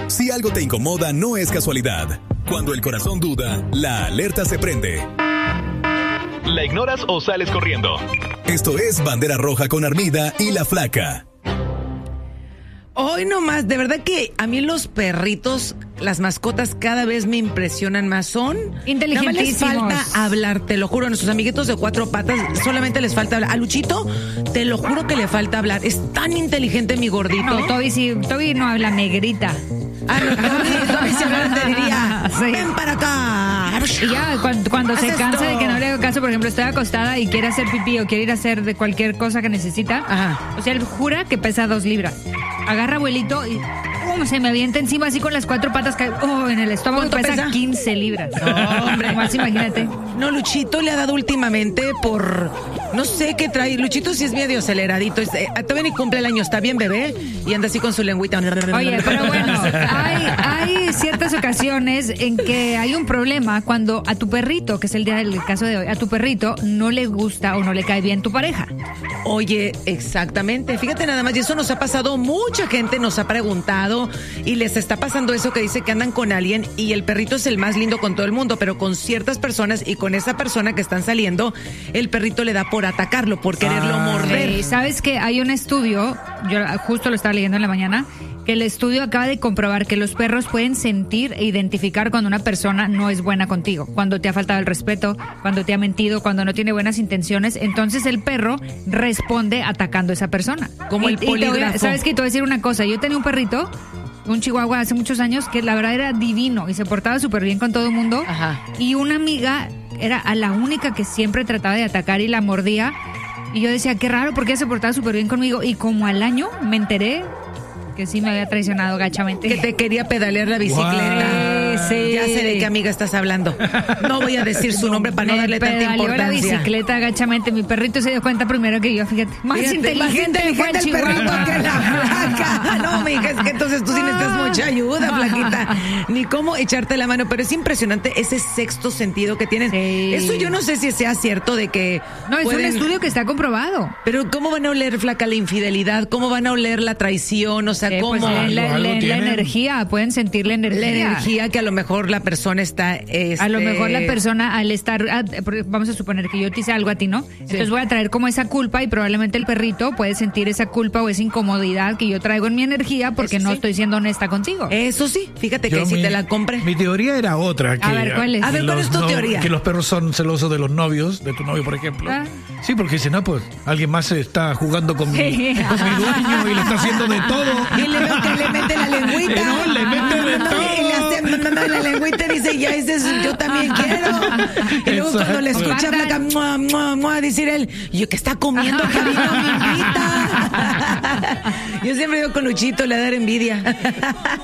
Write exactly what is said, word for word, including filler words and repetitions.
Si algo te incomoda, no es casualidad. Cuando el corazón duda, la alerta se prende. ¿La ignoras o sales corriendo? Esto es Bandera Roja con Armida y La Flaca. Hoy nomás, de verdad que a mí los perritos, las mascotas cada vez me impresionan más. Son inteligentísimos. Nada más les falta hablar, te lo juro, a nuestros amiguitos de cuatro patas solamente les falta hablar. A Luchito, te lo juro que le falta hablar. Es tan inteligente mi gordito. No, Toby sí, Toby no habla, negrita. Ah, no, Toby, Toby si hablara te diría, sí. Ven para acá. Y ya, cuando, cuando se cansa de que no le hago caso, por ejemplo, estoy acostada y quiere hacer pipí o quiere ir a hacer de cualquier cosa que necesita. Ajá. O sea, él jura que pesa dos libras. Agarra abuelito y oh, se me avienta encima así con las cuatro patas que, oh, en el estómago y pesa, pesa quince libras. No, hombre. Más imagínate. No, Luchito le ha dado últimamente por... No sé qué trae. Luchito sí es medio aceleradito. Eh, todavía ni cumple el año. Está bien bebé y anda así con su lengüita. Oye, pero bueno, hay, hay ciertas ocasiones en que hay un problema cuando a tu perrito, que es el día del caso de hoy, a tu perrito no le gusta o no le cae bien tu pareja. Oye, exactamente. Fíjate nada más, y eso nos ha pasado. Mucha gente nos ha preguntado y les está pasando eso que dice que andan con alguien y el perrito es el más lindo con todo el mundo, pero con ciertas personas y con esa persona que están saliendo, el perrito le da por atacarlo, por quererlo ah, morder. Sí, ¿sabes que hay un estudio, yo justo lo estaba leyendo en la mañana, que el estudio acaba de comprobar que los perros pueden sentir e identificar cuando una persona no es buena contigo, cuando te ha faltado el respeto, cuando te ha mentido, cuando no tiene buenas intenciones, entonces el perro responde atacando a esa persona. Como y, el polígrafo. ¿Sabes qué? Te voy a decir una cosa, yo tenía un perrito, un chihuahua hace muchos años, que la verdad era divino y se portaba súper bien con todo el mundo. Ajá. Y una amiga era a la única que siempre trataba de atacar y la mordía. Y yo decía, qué raro, porque ella se portaba súper bien conmigo. Y como al año me enteré que sí me había traicionado gachamente. Que te quería pedalear la bicicleta. Wow. Sí. Ya sé de qué amiga estás hablando. No voy a decir su nombre para no darle tanta importancia. La bicicleta gachamente. Mi perrito se dio cuenta primero que yo, fíjate. Más fíjate, inteligente, más inteligente el perrito que la flaca. No, mija, es que entonces tú sí necesitas mucha ayuda, flaquita. Ni cómo echarte la mano, pero es impresionante ese sexto sentido que tienen. Sí. Eso yo no sé si sea cierto de que no, es pueden... un estudio que está comprobado. Pero ¿cómo van a oler, flaca, la infidelidad? ¿Cómo van a oler la traición? O sea, Eh, ¿cómo? Pues la, la, la, la energía, pueden sentir la energía. La energía que a lo mejor la persona está... Este... A lo mejor la persona al estar... Vamos a suponer que yo te hice algo a ti, ¿no? Sí. Entonces voy a traer como esa culpa y probablemente el perrito puede sentir esa culpa o esa incomodidad que yo traigo en mi energía porque Eso no sí. estoy siendo honesta contigo. Eso sí, fíjate yo que mi, si te la compré. Mi teoría era otra. Que a ver, ¿cuál es? A ver, ¿cuál es tu no, teoría? Que los perros son celosos de los novios, de tu novio, por ejemplo. Ah. Sí, porque dicen, no, pues alguien más está jugando con mi, con mi dueño y le está haciendo de todo. Y le, que le mete la lengüita. No, le mete de todo. Y le hace no, no, la lengüita y dice, ya ese es, yo también quiero. Y luego Exacto. cuando le escucha hablar, mua, mua, mua, decir él, yo que está comiendo, que vino mi invita. Yo siempre digo con Luchito, le da envidia.